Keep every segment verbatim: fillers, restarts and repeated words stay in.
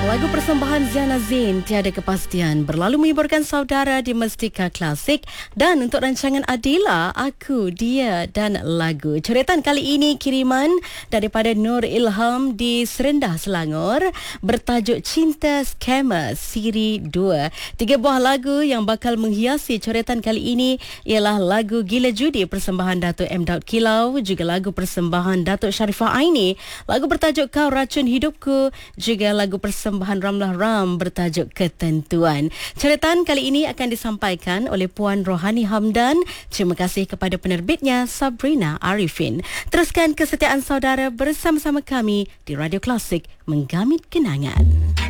Lagu persembahan Ziana Zain Tiada Kepastian berlalu menghiburkan saudara di Mestika Klasik. Dan untuk rancangan Adila, Aku, Dia dan Lagu. Coretan kali ini kiriman daripada Nur Ilham di Serendah, Selangor, bertajuk Cinta Scammer Siri dua. Tiga buah lagu yang bakal menghiasi coretan kali ini ialah lagu Gila Judi persembahan Datuk M. Daud Kilau, juga lagu persembahan Datuk Sharifah Aini, lagu bertajuk Kau Racun Hidupku, juga lagu persembahan Ramlah Ram bertajuk Ketentuan. Coretan kali ini akan disampaikan oleh Puan Rohani Hamdan. Terima kasih kepada penerbitnya Sabrina Arifin. Teruskan kesetiaan saudara bersama-sama kami di Radio Klasik Menggamit Kenangan.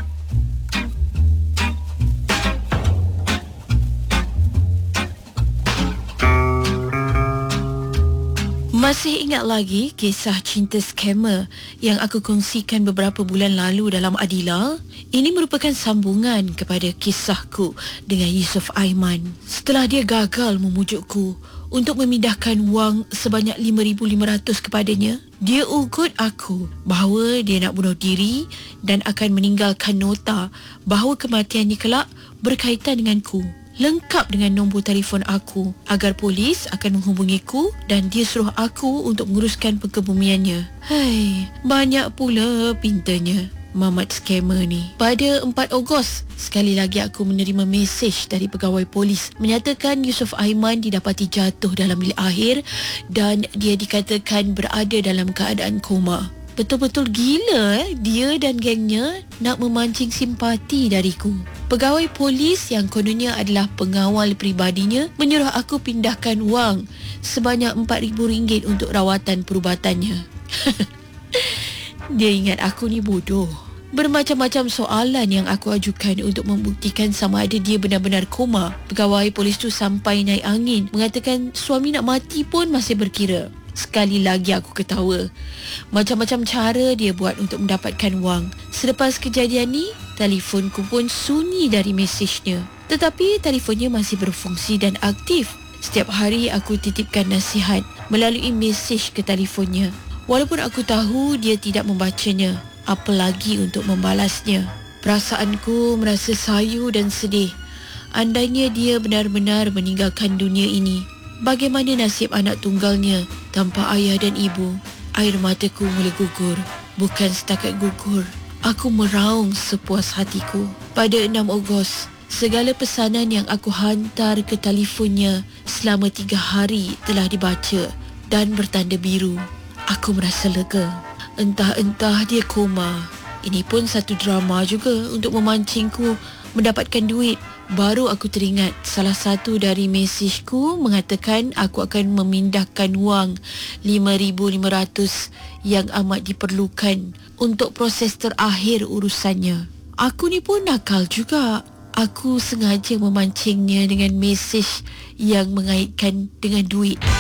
Masih ingat lagi kisah cinta scammer yang aku kongsikan beberapa bulan lalu dalam Adila? Ini merupakan sambungan kepada kisahku dengan Yusof Aiman. Setelah dia gagal memujukku untuk memindahkan wang sebanyak lima ribu lima ratus kepadanya, dia ugut aku bahawa dia nak bunuh diri dan akan meninggalkan nota bahawa kematiannya kelak berkaitan denganku, lengkap dengan nombor telefon aku, agar polis akan menghubungiku dan dia suruh aku untuk menguruskan pengkebumiannya. Hai, banyak pula pintanya mamat scammer ni. Pada empat Ogos, sekali lagi aku menerima mesej dari pegawai polis menyatakan Yusof Aiman didapati jatuh dalam bilik akhir dan dia dikatakan berada dalam keadaan koma. Betul-betul gila eh, dia dan gengnya nak memancing simpati dariku. Pegawai polis yang kononnya adalah pengawal peribadinya menyuruh aku pindahkan wang sebanyak empat ribu ringgit untuk rawatan perubatannya. Dia ingat aku ni bodoh. Bermacam-macam soalan yang aku ajukan untuk membuktikan sama ada dia benar-benar koma. Pegawai polis tu sampai naik angin, mengatakan suami nak mati pun masih berkira. Sekali lagi aku ketawa. Macam-macam cara dia buat untuk mendapatkan wang. Selepas kejadian ni, telefonku pun sunyi dari mesejnya. Tetapi telefonnya masih berfungsi dan aktif. Setiap hari aku titipkan nasihat melalui mesej ke telefonnya. Walaupun aku tahu dia tidak membacanya, apalagi untuk membalasnya. Perasaanku merasa sayu dan sedih. Andainya dia benar-benar meninggalkan dunia ini, bagaimana nasib anak tunggalnya tanpa ayah dan ibu? Air mataku mula gugur. Bukan setakat gugur, aku meraung sepuas hatiku. Pada enam Ogos, segala pesanan yang aku hantar ke telefonnya selama tiga hari telah dibaca dan bertanda biru. Aku merasa lega. Entah-entah dia koma. Ini pun satu drama juga untuk memancingku mendapatkan duit. Baru aku teringat salah satu dari mesejku mengatakan aku akan memindahkan wang lima ribu lima ratus yang amat diperlukan untuk proses terakhir urusannya. Aku ni pun nakal juga. Aku sengaja memancingnya dengan mesej yang mengaitkan dengan duit.